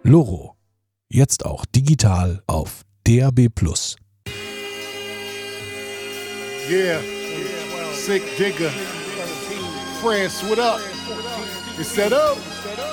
Loro. Jetzt auch digital auf DAB+. Yeah, Sick Digger, France, what up? You set up?